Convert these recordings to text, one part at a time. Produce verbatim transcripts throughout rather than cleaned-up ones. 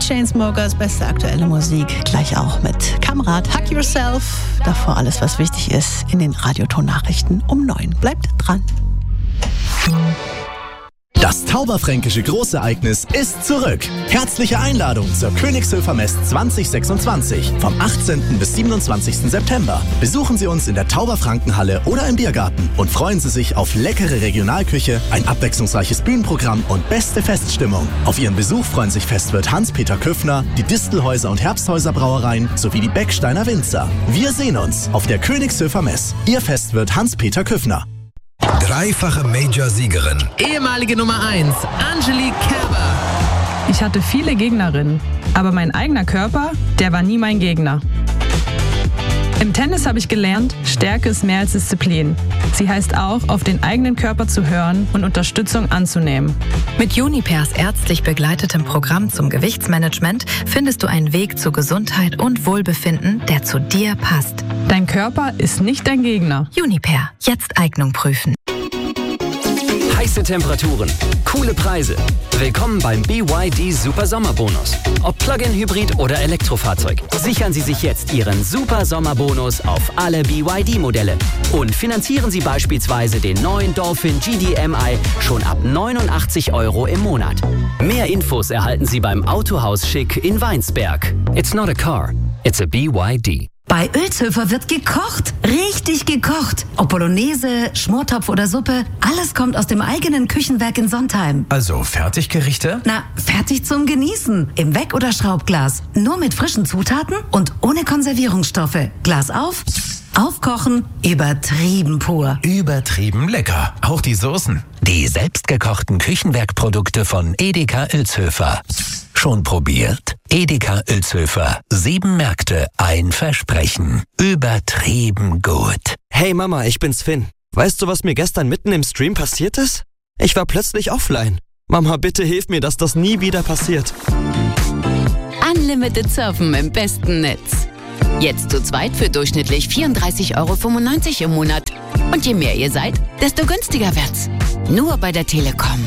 Chainsmokers, beste aktuelle Musik. Gleich auch mit Kamerad, Hug Yourself. Davor alles, was wichtig ist, in den Radioton-Nachrichten um neun. Bleibt dran. Das Tauberfränkische Großereignis ist zurück. Herzliche Einladung zur Königshöfer Mess zwanzig sechsundzwanzig vom achtzehnten bis siebenundzwanzigsten September. Besuchen Sie uns in der Tauberfrankenhalle oder im Biergarten und freuen Sie sich auf leckere Regionalküche, ein abwechslungsreiches Bühnenprogramm und beste Feststimmung. Auf Ihren Besuch freuen sich Festwirt Hans-Peter Küffner, die Distelhäuser und Herbsthäuser Brauereien sowie die Becksteiner Winzer. Wir sehen uns auf der Königshöfer Mess. Ihr Festwirt Hans-Peter Küffner. Dreifache Major-Siegerin. Ehemalige Nummer eins, Angelique Kerber. Ich hatte viele Gegnerinnen, aber mein eigener Körper, der war nie mein Gegner. Im Tennis habe ich gelernt, Stärke ist mehr als Disziplin. Sie heißt auch, auf den eigenen Körper zu hören und Unterstützung anzunehmen. Mit Unipers ärztlich begleitetem Programm zum Gewichtsmanagement findest du einen Weg zu Gesundheit und Wohlbefinden, der zu dir passt. Dein Körper ist nicht dein Gegner. Uniper, jetzt Eignung prüfen. Heiße Temperaturen, coole Preise. Willkommen beim B Y D Super Sommerbonus. Ob Plug-in-Hybrid oder Elektrofahrzeug, sichern Sie sich jetzt Ihren Super Sommerbonus auf alle B Y D-Modelle. Und finanzieren Sie beispielsweise den neuen Dolphin G D M I schon ab neunundachtzig Euro im Monat. Mehr Infos erhalten Sie beim Autohaus Schick in Weinsberg. It's not a car, it's a B Y D. Bei Oelzhöfer wird gekocht. Richtig gekocht. Ob Bolognese, Schmortopf oder Suppe, alles kommt aus dem eigenen Küchenwerk in Sontheim. Also Fertiggerichte? Na, fertig zum Genießen. Im Weck- oder Schraubglas. Nur mit frischen Zutaten und ohne Konservierungsstoffe. Glas auf, aufkochen, übertrieben pur. Übertrieben lecker. Auch die Soßen. Die selbstgekochten Küchenwerkprodukte von Edeka Oelzhöfer. Schon probiert? Edeka Oelzhöfer. Sieben Märkte, ein Versprechen. Übertrieben gut. Hey Mama, ich bin's Finn. Weißt du, was mir gestern mitten im Stream passiert ist? Ich war plötzlich offline. Mama, bitte hilf mir, dass das nie wieder passiert. Unlimited Surfen im besten Netz. Jetzt zu zweit für durchschnittlich vierunddreißig Euro fünfundneunzig im Monat. Und je mehr ihr seid, desto günstiger wird's. Nur bei der Telekom.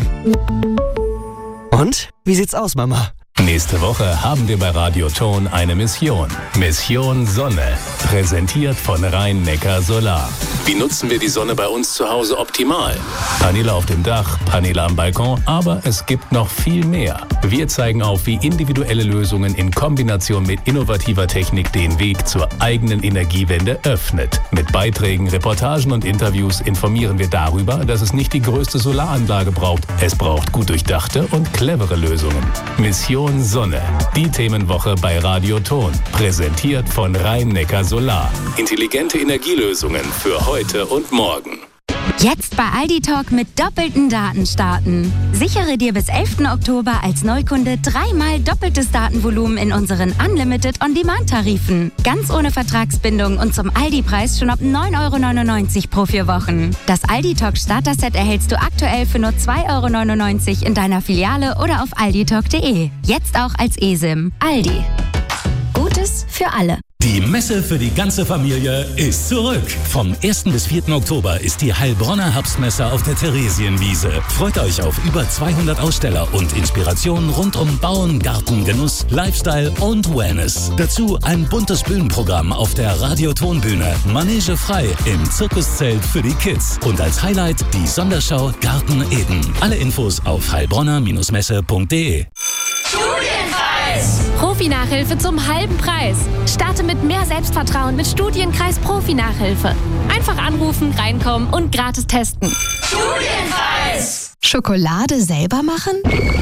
Und? Wie sieht's aus, Mama? Nächste Woche haben wir bei Radioton eine Mission. Mission Sonne. Präsentiert von Rhein-Neckar Solar. Wie nutzen wir die Sonne bei uns zu Hause optimal? Paneele auf dem Dach, Paneele am Balkon, aber es gibt noch viel mehr. Wir zeigen auf, wie individuelle Lösungen in Kombination mit innovativer Technik den Weg zur eigenen Energiewende öffnet. Mit Beiträgen, Reportagen und Interviews informieren wir darüber, dass es nicht die größte Solaranlage braucht. Es braucht gut durchdachte und clevere Lösungen. Mission Sonne. Die Themenwoche bei Radioton. Präsentiert von Rhein-Neckar Solar. Intelligente Energielösungen für heute und morgen. Jetzt bei Aldi Talk mit doppelten Daten starten. Sichere dir bis elften Oktober als Neukunde dreimal doppeltes Datenvolumen in unseren Unlimited On-Demand-Tarifen. Ganz ohne Vertragsbindung und zum Aldi-Preis schon ab neun Euro neunundneunzig pro vier Wochen. Das Aldi Talk Starter-Set erhältst du aktuell für nur zwei Euro neunundneunzig in deiner Filiale oder auf alditalk punkt de. Jetzt auch als eSIM. Aldi. Gutes für alle. Die Messe für die ganze Familie ist zurück. Vom ersten bis vierten Oktober ist die Heilbronner Herbstmesse auf der Theresienwiese. Freut euch auf über zweihundert Aussteller und Inspirationen rund um Bauen, Garten, Genuss, Lifestyle und Wellness. Dazu ein buntes Bühnenprogramm auf der Radiotonbühne. Manege frei im Zirkuszelt für die Kids. Und als Highlight die Sonderschau Garten Eden. Alle Infos auf heilbronner Messe punkt de. Studienkreis! Profi-Nachhilfe zum halben Preis. Starte mit mehr Selbstvertrauen mit Studienkreis Profi-Nachhilfe. Einfach anrufen, reinkommen und gratis testen. Studienkreis! Schokolade selber machen?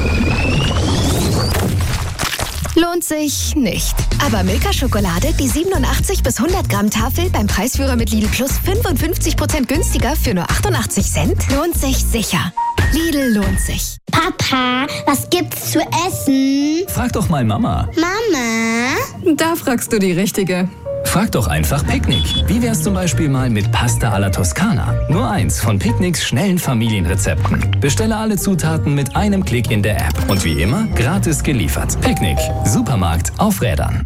Lohnt sich nicht. Aber Milka-Schokolade, die siebenundachtzig bis hundert Gramm Tafel beim Preisführer mit Lidl Plus fünfundfünfzig Prozent günstiger für nur achtundachtzig Cent, lohnt sich sicher. Lidl lohnt sich. Papa, was gibt's zu essen? Frag doch mal Mama. Mama? Da fragst du die Richtige. Frag doch einfach Picknick. Wie wär's zum Beispiel mal mit Pasta alla Toskana? Nur eins von Picknicks schnellen Familienrezepten. Bestelle alle Zutaten mit einem Klick in der App. Und wie immer, gratis geliefert. Picknick. Supermarkt auf Rädern.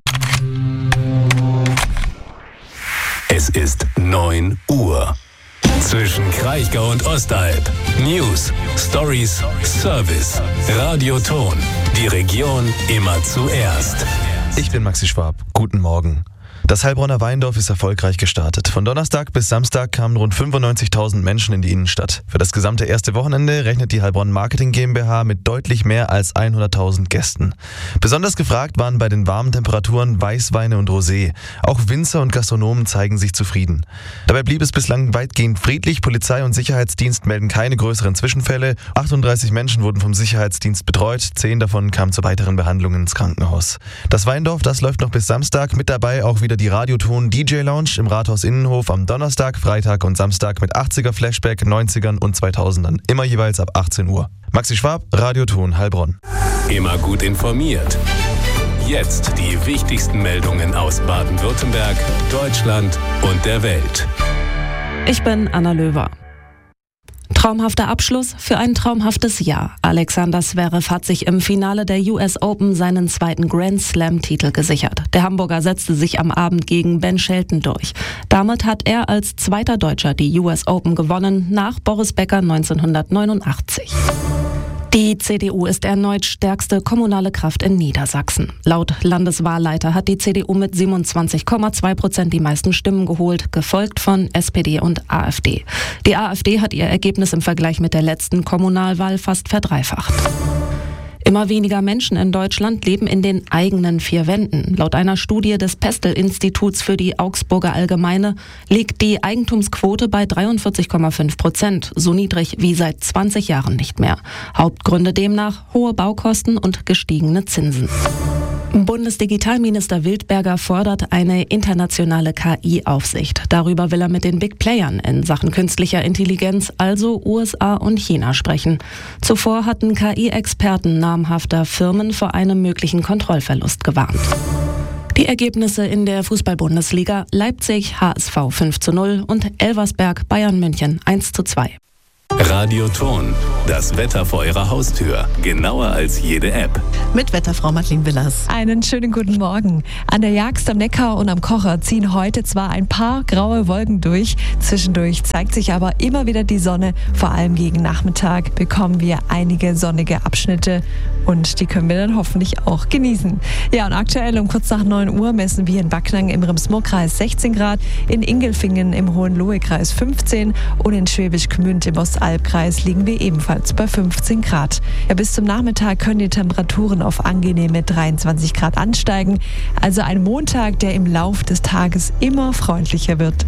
Es ist neun Uhr. Zwischen Kraichgau und Ostalb. News, Stories, Service. Radioton. Die Region immer zuerst. Ich bin Maxi Schwab. Guten Morgen. Das Heilbronner Weindorf ist erfolgreich gestartet. Von Donnerstag bis Samstag kamen rund fünfundneunzigtausend Menschen in die Innenstadt. Für das gesamte erste Wochenende rechnet die Heilbronn Marketing GmbH mit deutlich mehr als hunderttausend Gästen. Besonders gefragt waren bei den warmen Temperaturen Weißweine und Rosé. Auch Winzer und Gastronomen zeigen sich zufrieden. Dabei blieb es bislang weitgehend friedlich. Polizei und Sicherheitsdienst melden keine größeren Zwischenfälle. achtunddreißig Menschen wurden vom Sicherheitsdienst betreut. Zehn davon kamen zur weiteren Behandlung ins Krankenhaus. Das Weindorf, das läuft noch bis Samstag. Mit dabei auch wieder die Radioton D J Lounge im Rathaus Innenhof am Donnerstag, Freitag und Samstag mit achtziger Flashback, neunzigern und zweitausendern. Immer jeweils ab achtzehn Uhr. Maxi Schwab, Radioton Heilbronn. Immer gut informiert. Jetzt die wichtigsten Meldungen aus Baden-Württemberg, Deutschland und der Welt. Ich bin Anna Löwer. Traumhafter Abschluss für ein traumhaftes Jahr. Alexander Zverev hat sich im Finale der U S Open seinen zweiten Grand Slam-Titel gesichert. Der Hamburger setzte sich am Abend gegen Ben Shelton durch. Damit hat er als zweiter Deutscher die U S Open gewonnen, nach Boris Becker neunzehnhundertneunundachtzig. Die C D U ist erneut stärkste kommunale Kraft in Niedersachsen. Laut Landeswahlleiter hat die C D U mit siebenundzwanzig Komma zwei Prozent die meisten Stimmen geholt, gefolgt von S P D und AfD. Die AfD hat ihr Ergebnis im Vergleich mit der letzten Kommunalwahl fast verdreifacht. Immer weniger Menschen in Deutschland leben in den eigenen vier Wänden. Laut einer Studie des Pestel-Instituts für die Augsburger Allgemeine liegt die Eigentumsquote bei dreiundvierzig Komma fünf Prozent, so niedrig wie seit zwanzig Jahren nicht mehr. Hauptgründe demnach hohe Baukosten und gestiegene Zinsen. Bundesdigitalminister Wildberger fordert eine internationale K I-Aufsicht. Darüber will er mit den Big Playern in Sachen künstlicher Intelligenz, also U S A und China, sprechen. Zuvor hatten K I-Experten namhafter Firmen vor einem möglichen Kontrollverlust gewarnt. Die Ergebnisse in der Fußball-Bundesliga: Leipzig H S V fünf zu null und Elversberg Bayern München eins zu zwei. Radioton, das Wetter vor Ihrer Haustür. Genauer als jede App. Mit Wetterfrau Madeleine Willers. Einen schönen guten Morgen. An der Jagst am Neckar und am Kocher ziehen heute zwar ein paar graue Wolken durch, zwischendurch zeigt sich aber immer wieder die Sonne. Vor allem gegen Nachmittag bekommen wir einige sonnige Abschnitte und die können wir dann hoffentlich auch genießen. Ja, und aktuell um kurz nach neun Uhr messen wir in Backnang im Rems-Murr-Kreis sechzehn Grad, in Ingelfingen im Hohenlohe-Kreis fünfzehn und in Schwäbisch Gmünd im Ostalbkreis liegen wir ebenfalls bei fünfzehn Grad. Ja, bis zum Nachmittag können die Temperaturen auf angenehme dreiundzwanzig Grad ansteigen. Also ein Montag, der im Lauf des Tages immer freundlicher wird.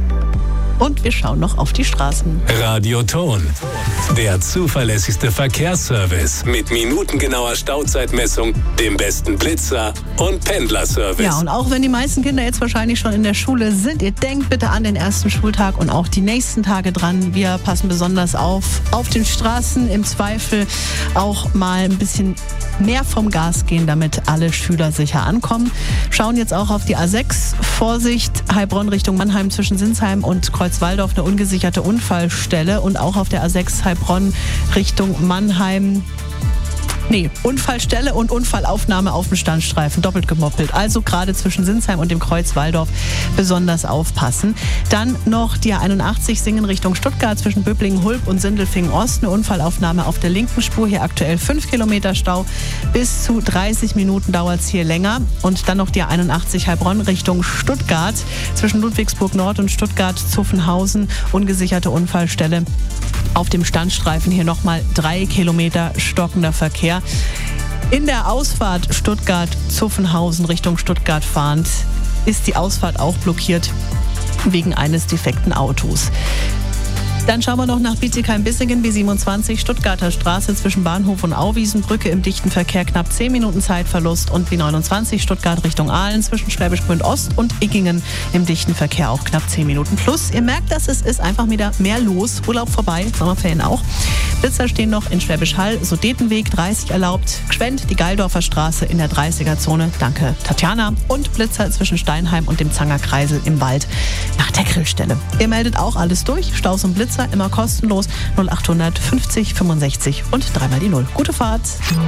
Und wir schauen noch auf die Straßen. Radioton, der zuverlässigste Verkehrsservice mit minutengenauer Stauzeitmessung, dem besten Blitzer und Pendlerservice. Ja, und auch wenn die meisten Kinder jetzt wahrscheinlich schon in der Schule sind, ihr denkt bitte an den ersten Schultag und auch die nächsten Tage dran. Wir passen besonders auf, auf den Straßen, im Zweifel auch mal ein bisschen mehr vom Gas gehen, damit alle Schüler sicher ankommen. Schauen jetzt auch auf die A sechs. Vorsicht, Heilbronn Richtung Mannheim zwischen Sinsheim und Kreuzwaldorf eine ungesicherte Unfallstelle und auch auf der A sechs Heilbronn Richtung Mannheim. Nee, Unfallstelle und Unfallaufnahme auf dem Standstreifen, doppelt gemoppelt. Also gerade zwischen Sinsheim und dem Kreuz Waldorf besonders aufpassen. Dann noch die A einundachtzig Singen Richtung Stuttgart zwischen Böblingen-Hulb und Sindelfingen-Ost. Eine Unfallaufnahme auf der linken Spur, hier aktuell fünf Kilometer Stau. Bis zu dreißig Minuten dauert es hier länger. Und dann noch die A einundachtzig Heilbronn Richtung Stuttgart zwischen Ludwigsburg Nord und Stuttgart-Zuffenhausen. Ungesicherte Unfallstelle. Auf dem Standstreifen hier nochmal drei Kilometer stockender Verkehr. In der Ausfahrt Stuttgart-Zuffenhausen Richtung Stuttgart fahrend ist die Ausfahrt auch blockiert wegen eines defekten Autos. Dann schauen wir noch nach Bietigheim-Bissingen, B siebenundzwanzig, Stuttgarter Straße zwischen Bahnhof und Auwiesenbrücke im dichten Verkehr knapp zehn Minuten Zeitverlust und B neunundzwanzig, Stuttgart Richtung Aalen zwischen Schwäbisch Gmünd Ost und Iggingen im dichten Verkehr auch knapp zehn Minuten plus. Ihr merkt, dass es ist einfach wieder mehr los. Urlaub vorbei, Sommerferien auch. Blitzer stehen noch in Schwäbisch Hall, Sudetenweg dreißig erlaubt, Gschwend, die Geildorfer Straße in der dreißiger-Zone. Danke, Tatjana. Und Blitzer zwischen Steinheim und dem Zangerkreisel im Wald nach der Grillstelle. Ihr meldet auch alles durch, Staus und Blitzer immer kostenlos, null achthundert fünfzig fünfundsechzig und dreimal die Null. Gute Fahrt!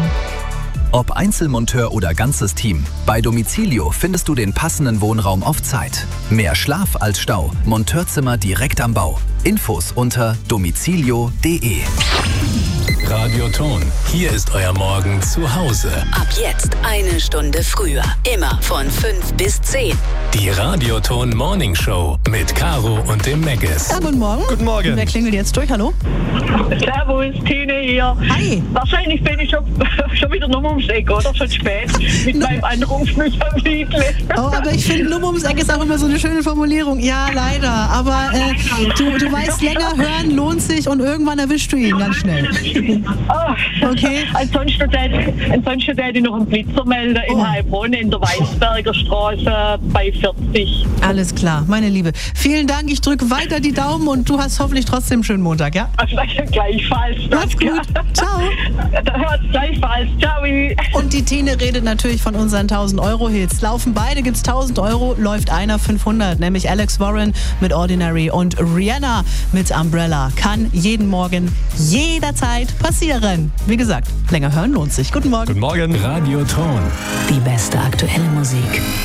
Ob Einzelmonteur oder ganzes Team, bei Domicilio findest du den passenden Wohnraum auf Zeit. Mehr Schlaf als Stau, Monteurzimmer direkt am Bau. Infos unter domicilio punkt de. Radio Ton. Hier ist euer Morgen zu Hause. Ab jetzt eine Stunde früher. Immer von fünf bis zehn. Die Radio Ton Morning Show mit Caro und dem Meggis. Ja, guten Morgen. Guten Morgen. Wer klingelt jetzt durch? Hallo? Servus, Tine hier. Hi. Wahrscheinlich bin ich schon, schon wieder nur ums Eck, oder? Schon spät. Mit meinem Anruf mit am Liedle. Oh, aber ich finde, nur ums Eck ist auch immer so eine schöne Formulierung. Ja, leider. Aber äh, du, du weißt, länger hören lohnt sich und irgendwann erwischst du ihn ganz schnell. Oh. Okay. Ansonsten hätte ich noch einen Blitzer melden in Oh. Heilbronn in der Weißberger Straße bei vierzig. Alles klar, meine Liebe. Vielen Dank. Ich drücke weiter die Daumen und du hast hoffentlich trotzdem einen schönen Montag, ja? Also, gleichfalls. Mach's gut. Ciao. Gleichfalls. Ciao. Und die Tine redet natürlich von unseren tausend Euro Hits. Laufen beide, gibt's tausend Euro, läuft einer fünfhundert, nämlich Alex Warren mit Ordinary und Rihanna mit Umbrella. Kann jeden Morgen, jederzeit passieren. Wie gesagt, länger hören lohnt sich. Guten Morgen. Guten Morgen. Radio Ton. Die beste aktuelle Musik.